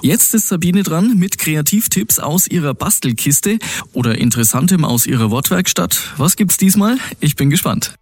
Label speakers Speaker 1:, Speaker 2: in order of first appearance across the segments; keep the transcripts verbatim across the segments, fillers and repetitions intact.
Speaker 1: Jetzt ist Sabine dran mit Kreativtipps aus ihrer Bastelkiste oder Interessantem aus ihrer Wortwerkstatt. Was gibt's diesmal? Ich bin gespannt.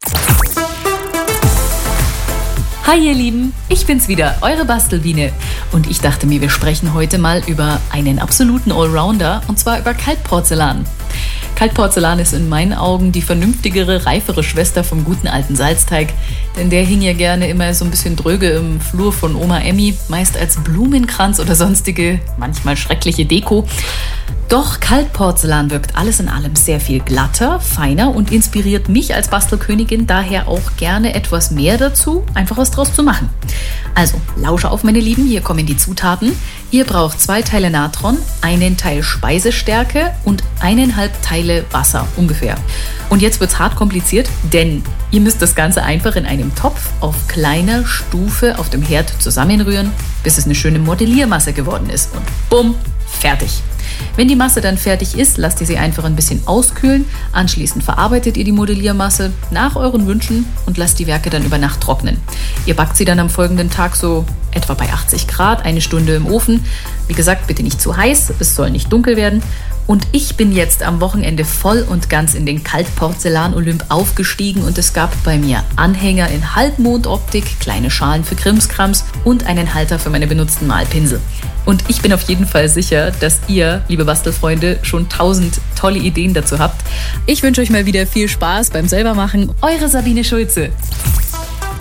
Speaker 2: Hi ihr Lieben, ich bin's wieder, eure Bastelbiene. Und ich dachte mir, wir sprechen heute mal über einen absoluten Allrounder, und zwar über Kaltporzellan. Kaltporzellan ist in meinen Augen die vernünftigere, reifere Schwester vom guten alten Salzteig, denn der hing ja gerne immer so ein bisschen dröge im Flur von Oma Emmy, meist als Blumenkranz oder sonstige, manchmal schreckliche Deko. Doch Kaltporzellan wirkt alles in allem sehr viel glatter, feiner und inspiriert mich als Bastelkönigin daher auch gerne etwas mehr dazu, einfach was draus zu machen. Also, lausche auf, meine Lieben, hier kommen die Zutaten. Ihr braucht zwei Teile Natron, einen Teil Speisestärke und eineinhalb Teile Wasser ungefähr. Und jetzt wird's hart kompliziert, denn ihr müsst das Ganze einfach in einem Topf auf kleiner Stufe auf dem Herd zusammenrühren, bis es eine schöne Modelliermasse geworden ist. Und bumm, fertig. Wenn die Masse dann fertig ist, lasst ihr sie einfach ein bisschen auskühlen. Anschließend verarbeitet ihr die Modelliermasse nach euren Wünschen und lasst die Werke dann über Nacht trocknen. Ihr backt sie dann am folgenden Tag so etwa bei achtzig Grad, eine Stunde im Ofen. Wie gesagt, bitte nicht zu heiß, es soll nicht dunkel werden. Und ich bin jetzt am Wochenende voll und ganz in den Kaltporzellan-Olymp aufgestiegen und es gab bei mir Anhänger in Halbmondoptik, kleine Schalen für Krimskrams und einen Halter für meine benutzten Malpinsel. Und ich bin auf jeden Fall sicher, dass ihr, liebe Bastelfreunde, schon tausend tolle Ideen dazu habt. Ich wünsche euch mal wieder viel Spaß beim Selbermachen. Eure Sabine Schulze.